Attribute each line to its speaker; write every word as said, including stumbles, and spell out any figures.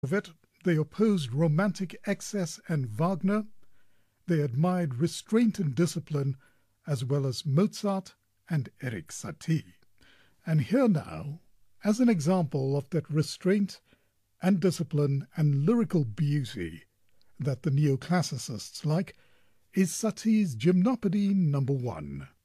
Speaker 1: of it, they opposed romantic excess and Wagner. They admired restraint and discipline, as well as Mozart and Erik Satie. And here now, as an example of that restraint and discipline and lyrical beauty that the neoclassicists like, is Satie's Gymnopédie number one.